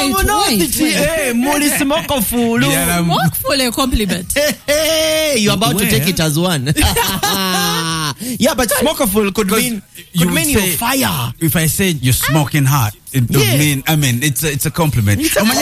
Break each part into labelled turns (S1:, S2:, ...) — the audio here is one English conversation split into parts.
S1: Muli Smokeful.
S2: Smokeful a compliment.
S1: Hey, you're about to take it as one. Yeah, but Smokeful could mean you're fire.
S3: If I say you're smoking hot, it would mean, it's a compliment. You could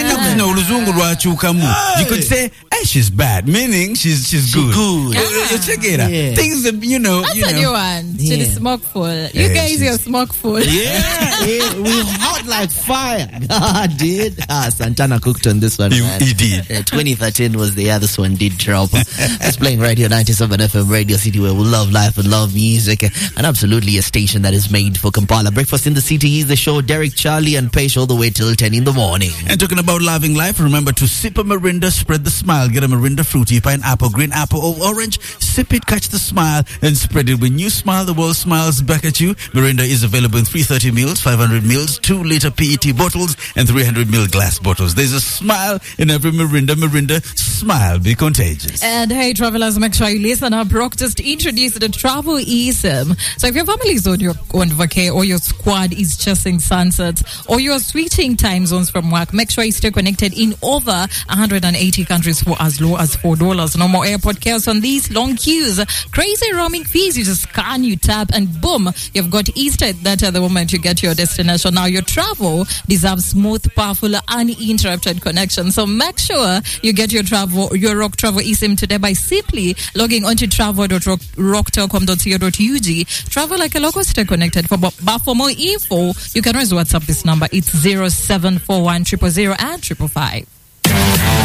S3: say, hey, she's bad, meaning she's good. You check it out. Things that,
S2: That's a new one. She's Smokeful. You guys are Smokeful.
S1: We hot like fire. God did. Santana cooked on this one.
S3: He did.
S1: 2013 was the year this one did drop. It's playing right here, 97 FM Radio City, where we love life and love music, and absolutely a station that is made for Kampala. Breakfast in the City is the show. Derek, Charlie, and Peish all the way till 10 in the morning.
S3: And talking about loving life, remember to sip a Mirinda, spread the smile. Get a Mirinda fruity, pineapple, green apple, or orange. Sip it, catch the smile, and spread it. When you smile, the world smiles back at you. Mirinda is available in 330 mils, 500 mils, 2-liter PET bottles, and 300 ml glass bottles. There's a smile in every Mirinda. Mirinda, smile, be contagious.
S2: And hey, travelers, make sure you listen up. Brock just introduced the travel eSIM. So if your family is on vacay, or your squad is chasing sunsets, or you're switching time zones from work, make sure you stay connected in over 180 countries for as low as $4. No more airport chaos on these long queues. Crazy roaming fees. You just scan, you tap, and boom, you've got Easter data the moment you get to your destination. Now your travel deserves smooth, powerful, uninterrupted connection. So make sure you get your Rock Travel eSIM today by simply logging onto travel.rocktelcom.co.ug. Travel like a local, stay connected. But for more info, you can always WhatsApp this number. It's 0741 000 and 555.